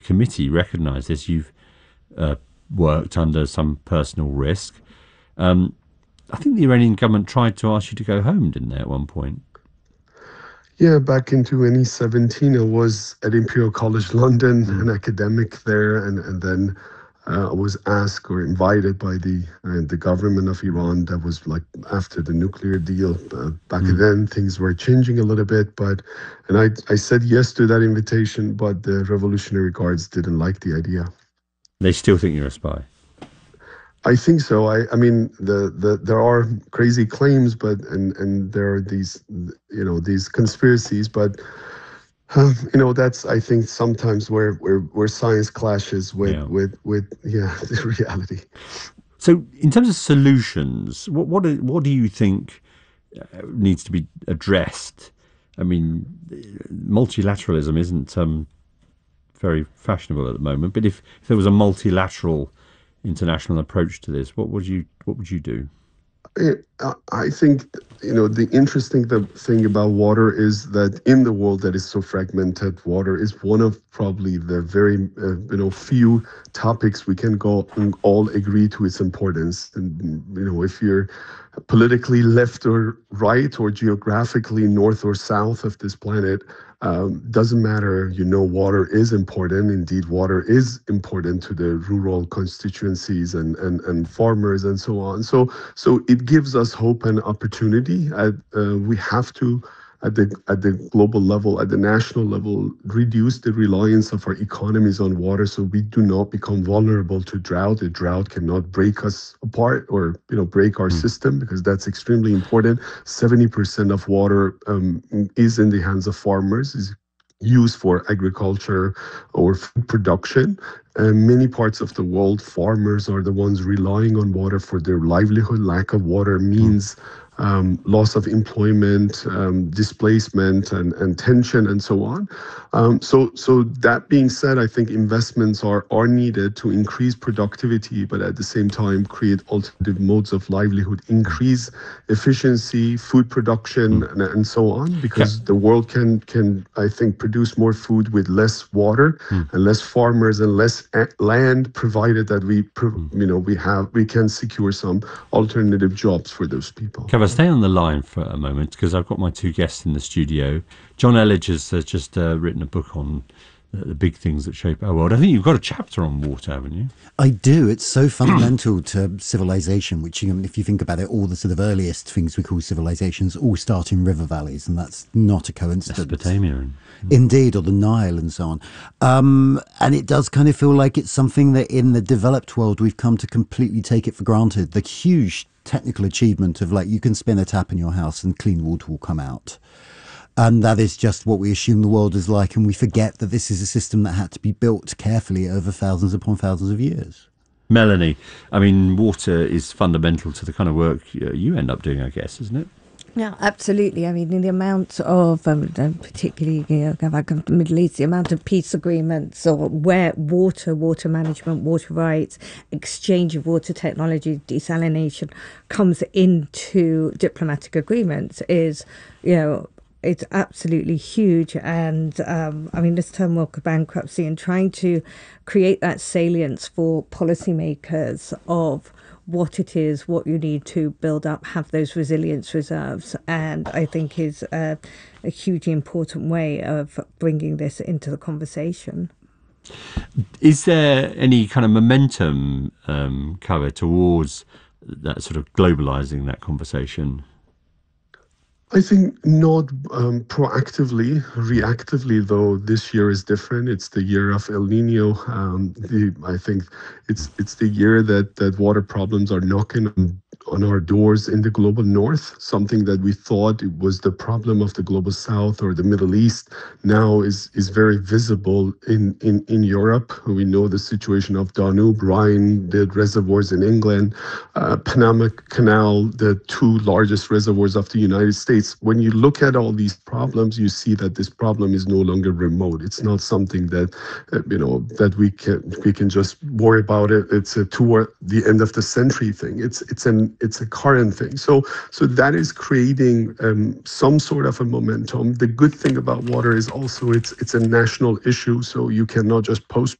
committee recognised this. You've worked under some personal risk. I think the Iranian government tried to ask you to go home, didn't they, at one point? Yeah, back in 2017, I was at Imperial College London, an academic there, and then I was asked or invited by the government of Iran. That was like after the nuclear deal. Back then, things were changing a little bit, and I said yes to that invitation, but the Revolutionary Guards didn't like the idea. They still think you're a spy? I think so. I mean, there are crazy claims, and there are these conspiracies, but that's, I think, sometimes where science clashes with the reality. So, in terms of solutions, what do you think needs to be addressed? I mean, multilateralism isn't very fashionable at the moment, but if there was a multilateral international approach to this, what would you do? I think the interesting thing about water is that in the world that is so fragmented, water is one of probably the very few topics we can go and all agree to its importance. And if you're politically left or right or geographically north or south of this planet, doesn't matter. Water is important. Indeed, water is important to the rural constituencies and farmers and so on. So it gives us hope and opportunity. We have to, at the global level, at the national level, reduce the reliance of our economies on water so we do not become vulnerable to drought. A drought cannot break us apart or break our system, because that's extremely important. 70% of water is in the hands of farmers, is used for agriculture or food production. And many parts of the world, farmers are the ones relying on water for their livelihood. Lack of water means loss of employment, displacement, and tension, and so on. So that being said, I think investments are needed to increase productivity, but at the same time create alternative modes of livelihood, increase efficiency, food production, and so on. Because the world can I think produce more food with less water and less farmers and less land, provided that we can secure some alternative jobs for those people. Stay on the line for a moment, because I've got my two guests in the studio. John Elledge has just written a book on the big things that shape our world. I think you've got a chapter on water, haven't you? I do. It's so fundamental to civilization, which, if you think about it, all the sort of earliest things we call civilizations all start in river valleys, and that's not a coincidence. Mesopotamia. Indeed, or the Nile and so on. And it does kind of feel like it's something that in the developed world we've come to completely take it for granted. The huge technical achievement of, like, you can spin a tap in your house and clean water will come out. And that is just what we assume the world is like, and we forget that this is a system that had to be built carefully over thousands upon thousands of years. Melanie, I mean, water is fundamental to the kind of work you end up doing, I guess, isn't it? Yeah, absolutely. I mean, the amount of, particularly like the Middle East, the amount of peace agreements or where water management, water rights, exchange of water technology, desalination comes into diplomatic agreements is, it's absolutely huge. And this turmoil of bankruptcy and trying to create that salience for policymakers of what it is, what you need to build up, have those resilience reserves, and I think is a hugely important way of bringing this into the conversation. Is there any kind of momentum, Kaveh, towards that sort of globalizing that conversation? I think not proactively. Reactively, though, this year is different. It's the year of El Nino. I think it's the year that water problems are knocking on our doors in the global north. Something that we thought it was the problem of the global south or the Middle East now is very visible in Europe. We know the situation of Danube, Rhine, the reservoirs in England, Panama Canal, the two largest reservoirs of the United States. When you look at all these problems, you see that this problem is no longer remote. It's not something that that we can just worry about it. It's a toward the end of the century thing. It's an it's a current thing. So that is creating some sort of a momentum. The good thing about water is also it's a national issue, so you cannot just postpone